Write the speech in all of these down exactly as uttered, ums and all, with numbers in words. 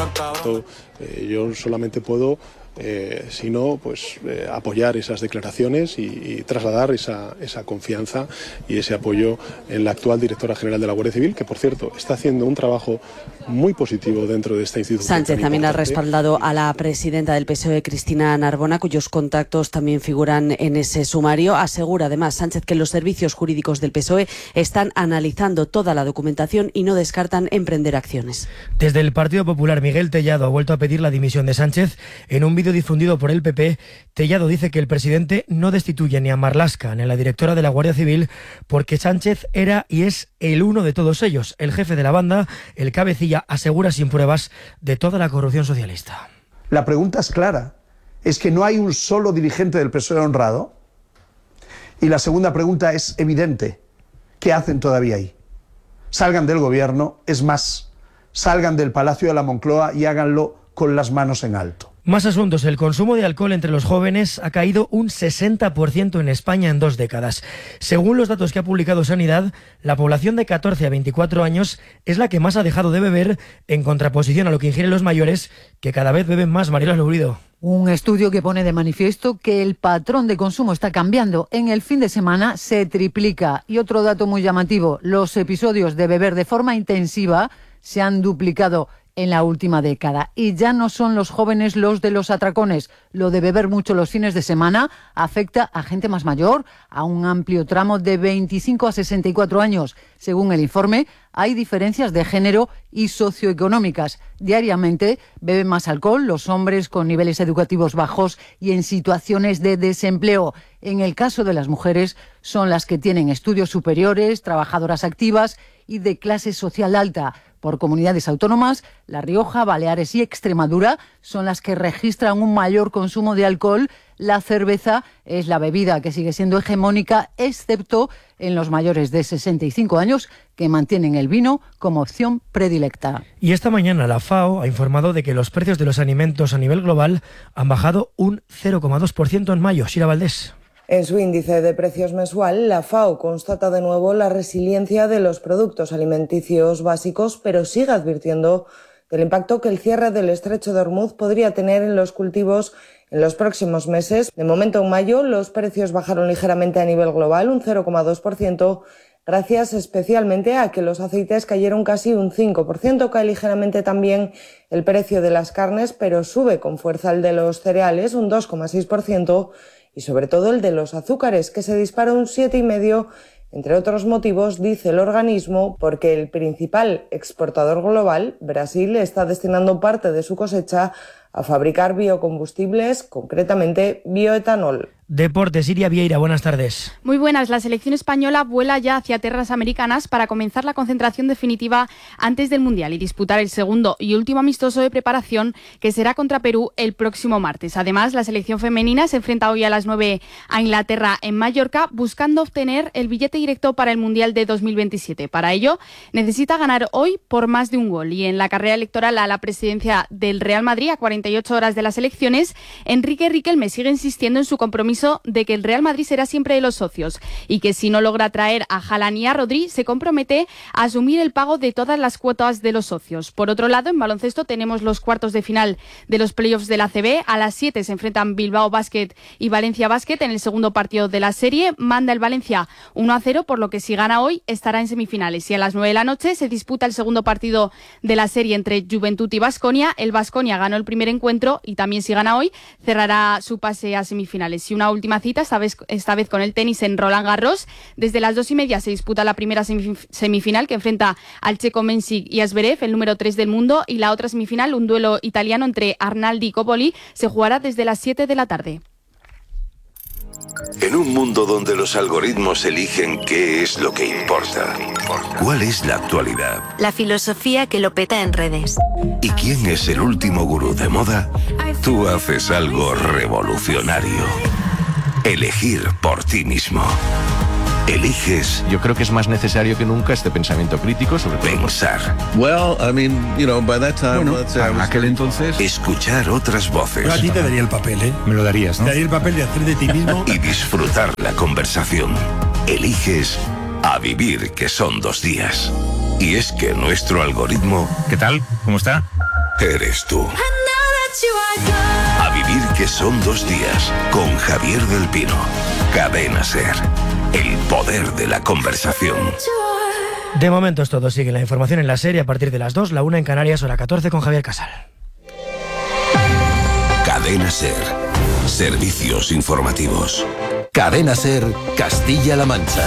Esto, eh, yo solamente puedo, eh, si no, pues eh, apoyar esas declaraciones y, y trasladar esa, esa confianza y ese apoyo en la actual directora general de la Guardia Civil, que por cierto está haciendo un trabajo muy positivo dentro de esta institución. Sánchez también ha respaldado a la presidenta del P S O E, Cristina Narbona, cuyos contactos también figuran en ese sumario. Asegura además Sánchez que los servicios jurídicos del P S O E están analizando toda la documentación y no descartan emprender acciones. Desde el Partido Popular, Miguel Tellado ha vuelto a pedir la dimisión de Sánchez. En un vídeo difundido por el P P, Tellado dice que el presidente no destituye ni a Marlaska ni a la directora de la Guardia Civil porque Sánchez era y es el uno de todos ellos, el jefe de la banda, el cabecilla, asegura sin pruebas, de toda la corrupción socialista. La pregunta es clara, es que no hay un solo dirigente del P S O E honrado. Y la segunda pregunta es evidente, ¿qué hacen todavía ahí? Salgan del gobierno, es más, salgan del Palacio de la Moncloa y háganlo con las manos en alto. Más asuntos. El consumo de alcohol entre los jóvenes ha caído un sesenta por ciento en España en dos décadas. Según los datos que ha publicado Sanidad, la población de catorce a veinticuatro años es la que más ha dejado de beber, en contraposición a lo que ingieren los mayores, que cada vez beben más. Mariela Lurido. Un estudio que pone de manifiesto que el patrón de consumo está cambiando. En el fin de semana se triplica. Y otro dato muy llamativo, los episodios de beber de forma intensiva se han duplicado en la última década. Y ya no son los jóvenes los de los atracones. Lo de beber mucho los fines de semana afecta a gente más mayor, a un amplio tramo de veinticinco a sesenta y cuatro años. Según el informe, hay diferencias de género y socioeconómicas. Diariamente beben más alcohol los hombres con niveles educativos bajos y en situaciones de desempleo. En el caso de las mujeres, son las que tienen estudios superiores, trabajadoras activas y de clase social alta. Por comunidades autónomas, La Rioja, Baleares y Extremadura son las que registran un mayor consumo de alcohol. La cerveza es la bebida que sigue siendo hegemónica, excepto en los mayores de sesenta y cinco años, que mantienen el vino como opción predilecta. Y esta mañana la FAO ha informado de que los precios de los alimentos a nivel global han bajado un cero coma dos por ciento en mayo. Sira Valdés. En su índice de precios mensual, la FAO constata de nuevo la resiliencia de los productos alimenticios básicos, pero sigue advirtiendo del impacto que el cierre del estrecho de Hormuz podría tener en los cultivos en los próximos meses. De momento, en mayo, los precios bajaron ligeramente a nivel global, un cero coma dos por ciento, gracias especialmente a que los aceites cayeron casi un cinco por ciento. Cae ligeramente también el precio de las carnes, pero sube con fuerza el de los cereales, un dos coma seis por ciento, y sobre todo el de los azúcares, que se dispara un siete coma cinco por ciento, entre otros motivos, dice el organismo, porque el principal exportador global, Brasil, está destinando parte de su cosecha a fabricar biocombustibles, concretamente bioetanol. Deportes, Iria Vieira, buenas tardes. Muy buenas. La selección española vuela ya hacia tierras americanas para comenzar la concentración definitiva antes del Mundial y disputar el segundo y último amistoso de preparación, que será contra Perú el próximo martes. Además, la selección femenina se enfrenta hoy a las nueve a Inglaterra en Mallorca, buscando obtener el billete directo para el Mundial de dos mil veintisiete. Para ello, necesita ganar hoy por más de un gol. Y en la carrera electoral a la presidencia del Real Madrid, a cuarenta y ocho horas de las elecciones, Enrique Riquelme sigue insistiendo en su compromiso de que el Real Madrid será siempre de los socios y que si no logra traer a Haaland y a Rodri, se compromete a asumir el pago de todas las cuotas de los socios. Por otro lado, en baloncesto tenemos los cuartos de final de los playoffs de la A C B. A las siete se enfrentan Bilbao Basket y Valencia Basket en el segundo partido de la serie. Manda el Valencia uno a cero, por lo que si gana hoy estará en semifinales. Y a las nueve de la noche se disputa el segundo partido de la serie entre Juventud y Baskonia. El Baskonia ganó el primer encuentro y también si gana hoy cerrará su pase a semifinales. Y una última cita, esta vez, esta vez con el tenis en Roland Garros. Desde las dos y media se disputa la primera semif- semifinal que enfrenta al checo Mensik y a Zverev, el número tres del mundo, y la otra semifinal, un duelo italiano entre Arnaldi y Coppoli, se jugará desde las siete de la tarde. En un mundo donde los algoritmos eligen qué es lo que importa, ¿cuál es la actualidad? La filosofía que lo peta en redes. ¿Y quién es el último gurú de moda? Tú haces algo revolucionario. Elegir por ti mismo. Eliges. Yo creo que es más necesario que nunca este pensamiento crítico sobre pensar. Well, I mean, you know, by that time, bueno, let's say, en aquel entonces, escuchar otras voces. Yo a ti te daría el papel, ¿eh? Me lo darías, ¿no? Te daría el papel de hacer de ti mismo y disfrutar la conversación. Eliges a vivir, que son dos días. Y es que nuestro algoritmo... ¿Qué tal? ¿Cómo está? eres tú. A vivir que son dos días con Javier del Pino. Cadena SER. El poder de la conversación. De momento es todo. Sigue la información en la serie a partir de las dos, la una en Canarias, hora catorce con Javier Casal. Cadena SER. Servicios informativos. Cadena SER, Castilla-La Mancha.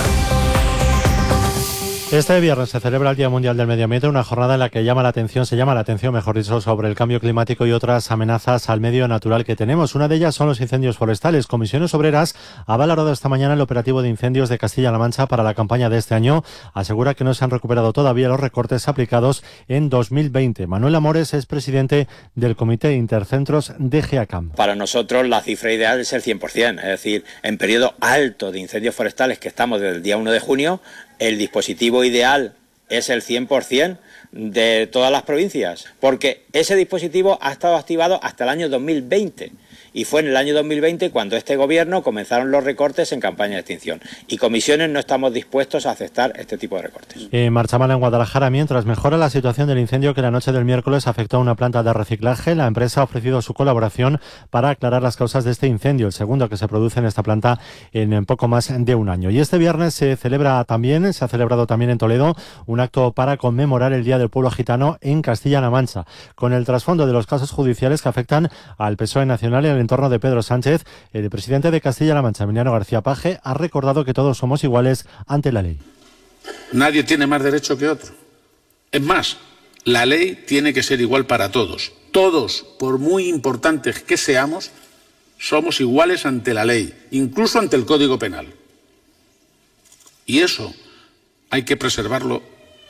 Este viernes se celebra el Día Mundial del Medio Ambiente, una jornada en la que llama la atención, se llama la atención, mejor dicho, sobre el cambio climático y otras amenazas al medio natural que tenemos. Una de ellas son los incendios forestales. Comisiones Obreras ha valorado esta mañana el operativo de incendios de Castilla-La Mancha para la campaña de este año. Asegura que no se han recuperado todavía los recortes aplicados en dos mil veinte. Manuel Amores es presidente del Comité Intercentros de GEACAM. Para nosotros la cifra ideal es el cien por ciento, es decir, en periodo alto de incendios forestales que estamos desde el día uno de junio, el dispositivo ideal es el cien por ciento de todas las provincias, porque ese dispositivo ha estado activado hasta el año dos mil veinte. Y fue en el año dos mil veinte cuando este gobierno comenzaron los recortes en campaña de extinción. Y Comisiones no estamos dispuestos a aceptar este tipo de recortes. En Marchamala, en Guadalajara, mientras mejora la situación del incendio que la noche del miércoles afectó a una planta de reciclaje, la empresa ha ofrecido su colaboración para aclarar las causas de este incendio, el segundo que se produce en esta planta en poco más de un año. Y este viernes se celebra también, se ha celebrado también en Toledo, un acto para conmemorar el Día del Pueblo Gitano en Castilla-La Mancha, con el trasfondo de los casos judiciales que afectan al P S O E nacional y al entorno de Pedro Sánchez. El presidente de Castilla-La Mancha, Emiliano García Paje, ha recordado que todos somos iguales ante la ley. Nadie tiene más derecho que otro. Es más, la ley tiene que ser igual para todos. Todos, por muy importantes que seamos, somos iguales ante la ley, incluso ante el Código Penal. Y eso hay que preservarlo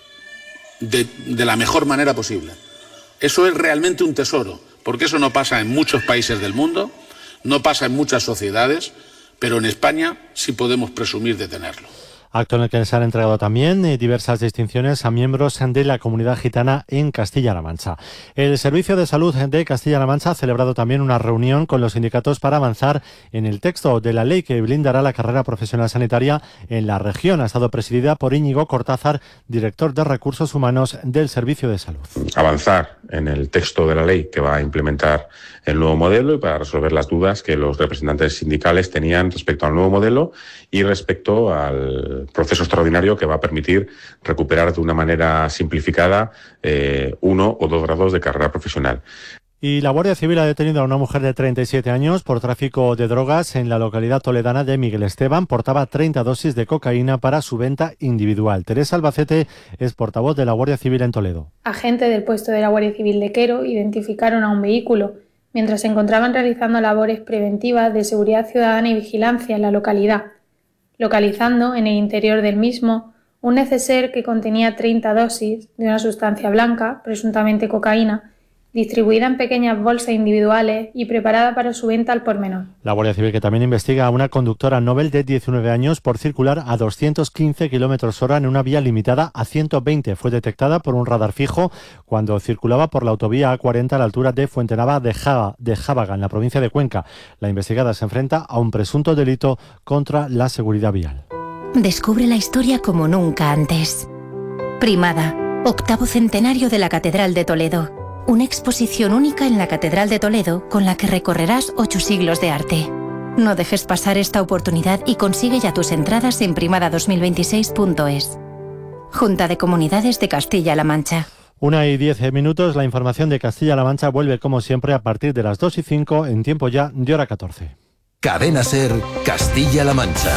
de, de la mejor manera posible. Eso es realmente un tesoro, porque eso no pasa en muchos países del mundo, no pasa en muchas sociedades, pero en España sí podemos presumir de tenerlo. Acto en el que se han entregado también eh, diversas distinciones a miembros de la comunidad gitana en Castilla-La Mancha. El Servicio de Salud de Castilla-La Mancha ha celebrado también una reunión con los sindicatos para avanzar en el texto de la ley que blindará la carrera profesional sanitaria en la región. Ha estado presidida por Íñigo Cortázar, director de Recursos Humanos del Servicio de Salud. Avanzar en el texto de la ley que va a implementar el nuevo modelo y para resolver las dudas que los representantes sindicales tenían respecto al nuevo modelo y respecto al proceso extraordinario que va a permitir recuperar de una manera simplificada eh, uno o dos grados de carrera profesional. Y la Guardia Civil ha detenido a una mujer de treinta y siete años por tráfico de drogas en la localidad toledana de Miguel Esteban. Portaba treinta dosis de cocaína para su venta individual. Teresa Albacete es portavoz de la Guardia Civil en Toledo. Agentes del puesto de la Guardia Civil de Quero identificaron a un vehículo mientras se encontraban realizando labores preventivas de seguridad ciudadana y vigilancia en la localidad, localizando en el interior del mismo un neceser que contenía treinta dosis de una sustancia blanca, presuntamente cocaína, distribuida en pequeñas bolsas individuales y preparada para su venta al por menor. La Guardia Civil que también investiga a una conductora Nobel de diecinueve años por circular a doscientos quince kilómetros hora en una vía limitada a ciento veinte. Fue detectada por un radar fijo cuando circulaba por la autovía A cuarenta a la altura de Fuentenava de, Java, de Jábaga, en la provincia de Cuenca. La investigada se enfrenta a un presunto delito contra la seguridad vial. Descubre la historia como nunca antes. Primada, octavo centenario de la Catedral de Toledo. Una exposición única en la Catedral de Toledo con la que recorrerás ocho siglos de arte. No dejes pasar esta oportunidad y consigue ya tus entradas en primada dos mil veintiséis punto es. Junta de Comunidades de Castilla-La Mancha. Una y diez minutos, la información de Castilla-La Mancha vuelve como siempre a partir de las dos y cinco en tiempo ya de hora catorce. Cadena SER, Castilla-La Mancha.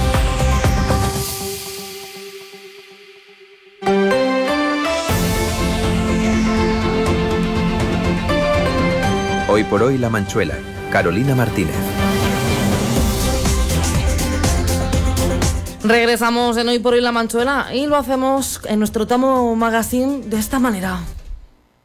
Hoy por hoy La Manchuela, Carolina Martínez. Regresamos en Hoy por hoy La Manchuela y lo hacemos en nuestro Tamo Magazine de esta manera.